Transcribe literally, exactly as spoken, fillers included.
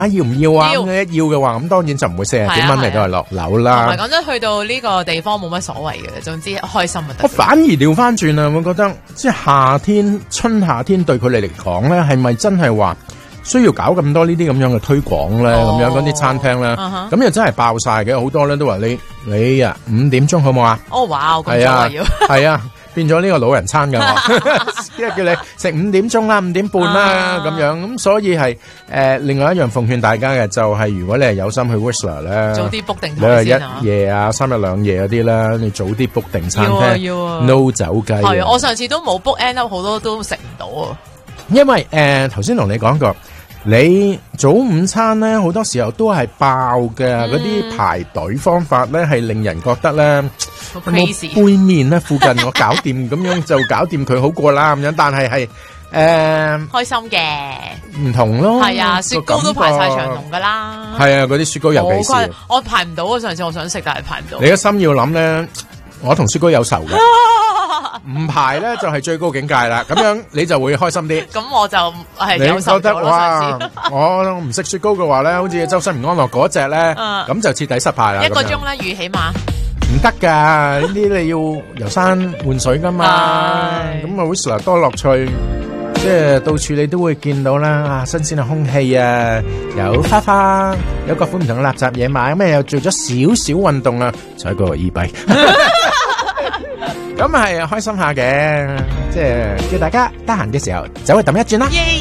啊要唔要啊？ 要咁一要嘅話，咁當然就唔會四十幾蚊嚟到係落樓啦。 同埋講真，去到呢個地方冇乜所謂嘅，總之開心就得。 我反而調翻轉啊，我覺得即係夏天、春夏天對佢哋嚟講咧，係咪真係話需要搞咁多呢啲咁樣嘅推廣咧？咁、哦、樣嗰啲餐廳咧，咁、uh-huh. 又真係爆晒嘅，好多咧都話你你啊五點鐘好冇啊？ 哦哇，咁係啊， 要係啊。變咗呢個老人餐㗎嘛，即係叫你食五點鐘啦，五點半啦咁、啊、樣，咁所以係誒、呃、另外一樣奉勸大家嘅就係、是，如果你係有心去 Whistler 咧， 早啲 book 定台先啊， 一夜啊三日兩夜嗰啲啦，你早啲 book 定餐廳， 要啊要啊 no 走雞。係啊，我上次都冇 book end up 好多都食唔到啊， 因為誒頭先同你講過。你早午餐咧，好多時候都係爆嘅，嗰、嗯、啲排隊方法咧係令人覺得咧，有冇杯麵咧附近我搞掂咁樣就搞掂佢好過啦咁樣，但係係誒開心嘅唔同咯， 係啊，雪糕都排晒長龍噶啦， 係啊，嗰啲雪糕尤其是我排唔到啊，上次我想食但係排唔到。 你嘅心要諗咧，我同雪糕有仇嘅。唔排咧就係、是、最高境界啦，咁樣你就會開心啲。咁我就係有你覺得哇，我唔食雪糕嘅話咧，好似周身唔安樂嗰隻咧，咁、嗯、就徹底失敗啦。 一個鐘咧預起碼唔得噶，呢啲你要遊山玩水噶嘛。咁啊 Whistler 多樂趣，即係到處你都會見到啦，啊新鮮嘅空氣啊，有花花，有各款唔同嘅垃圾嘢買，咁啊又做咗少少運動啊，踩個 e-bike。咁係開心下嘅，即係叫大家得閒嘅時候走去揼一轉啦。